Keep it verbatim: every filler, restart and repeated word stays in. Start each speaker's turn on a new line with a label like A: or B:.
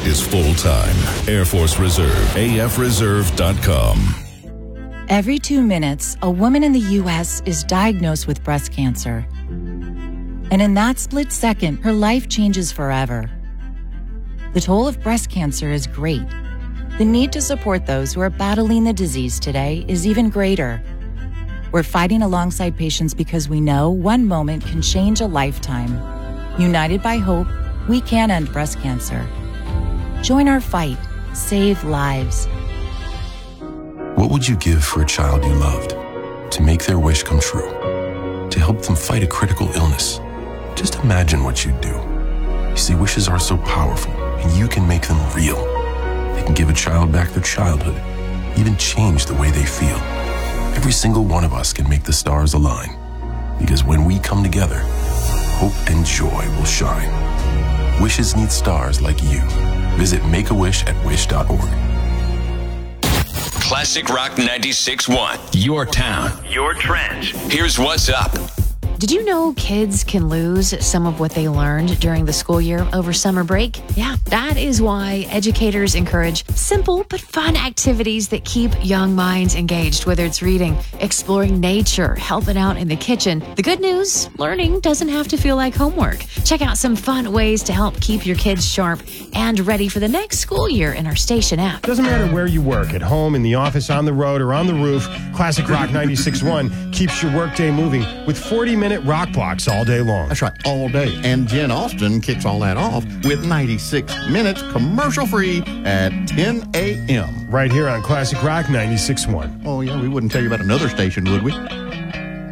A: is full-time. Air Force Reserve, A F reserve dot com.
B: Every two minutes, a woman in the U S is diagnosed with breast cancer. And in that split second, her life changes forever. The toll of breast cancer is great. The need to support those who are battling the disease today is even greater. We're fighting alongside patients because we know one moment can change a lifetime. United by hope, we can end breast cancer. Join our fight. Save lives.
C: What would you give for a child you loved? To make their wish come true? To help them fight a critical illness? Just imagine what you'd do. You see, wishes are so powerful, and you can make them real. They can give a child back their childhood, even change the way they feel. Every single one of us can make the stars align, because when we come together, hope and joy will shine. Wishes need stars like you. Visit Make a Wish at wish dot org.
D: Classic Rock ninety-six point one. Your town. Your trend. Here's what's up.
E: Did you know kids can lose some of what they learned during the school year over summer break? Yeah, that is why educators encourage simple but fun activities that keep young minds engaged, whether it's reading, exploring nature, helping out in the kitchen. The good news, learning doesn't have to feel like homework. Check out some fun ways to help keep your kids sharp and ready for the next school year in our station app.
F: Doesn't matter where you work, at home, in the office, on the road, or on the roof, Classic Rock ninety-six point one keeps your workday moving with forty minute rock blocks all day long.
G: That's right, all day. And Jen Austen kicks all that off with ninety-six minutes commercial free at ten a.m.
F: Right here on Classic Rock ninety-six point one.
G: Oh, yeah, we wouldn't tell you about another station, would we?